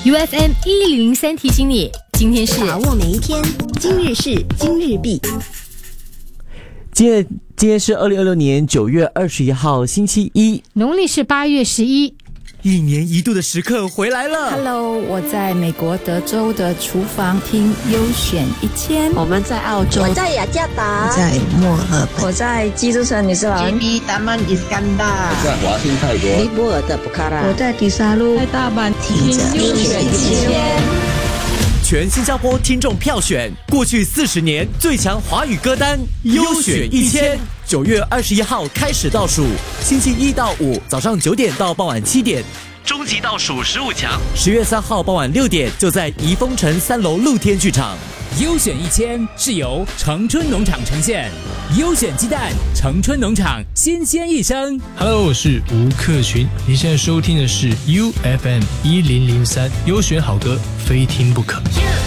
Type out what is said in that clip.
UFM 1003提醒你，今天是把握每一天，今日事今日毕。 今天是2026年9月21号星期一， 农历是8月11。 一年一度的时刻回来了。 Hello， 我在美国德州的厨房听优选1000。 我们在澳洲， 我在雅加达， 我在墨尔本， 我在基督城，你是吧？ JB Taman Iskandar， 在华欣泰国， 尼泊尔的布卡拉， 我在迪沙路， 在大阪听着优选1000。 全新加坡听众票选过去40年最强华语歌单优选1000。9月21号开始倒数，星期1到5早上9点到傍晚7点，终极倒数15强。10月3号傍晚6点就在怡丰城3楼露天剧场。 优选1000是由城春农场呈现，优选鸡蛋，城春农场新鲜一生。 Hello， 我是吴克群，你现在收听的是 UFM 1003，优选好歌，非听不可。